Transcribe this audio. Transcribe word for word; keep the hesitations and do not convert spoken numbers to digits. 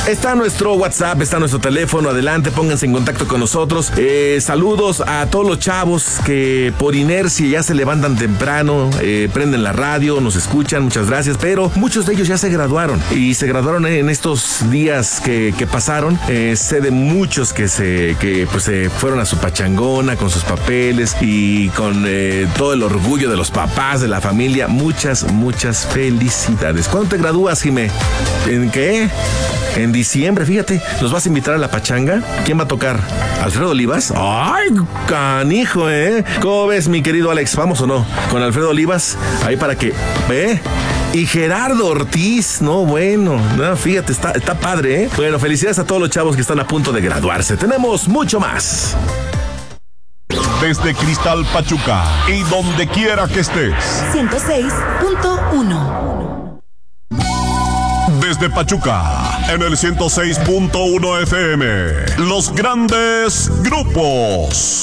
Está nuestro WhatsApp, está nuestro teléfono. Adelante, pónganse en contacto con nosotros. Eh, saludos a todos los chavos que por inercia ya se levantan temprano, eh, prenden la radio, nos escuchan, muchas gracias. Pero muchos de ellos ya se graduaron y se graduaron en estos días que, que pasaron. Eh, sé de muchos que se que pues se fueron a su pachangona con sus papeles y con eh, todo el orgullo de los papás, de la familia. Muchas, muchas felicidades. ¿Cuándo te gradúas, Jimé? ¿En qué? En diciembre, fíjate. ¿Nos vas a invitar a la pachanga? ¿Quién va a tocar? ¿Alfredo Olivas? ¡Ay, canijo, eh! ¿Cómo ves, mi querido Alex? ¿Vamos o no? Con Alfredo Olivas, ahí para que... ¿Eh? Y Gerardo Ortiz, no, bueno, no, fíjate, está, está padre, ¿eh? Bueno, felicidades a todos los chavos que están a punto de graduarse. Tenemos mucho más. Desde Cristal Pachuca y donde quiera que estés. ciento seis punto uno. Desde Pachuca, en el ciento seis punto uno F M. Los grandes grupos.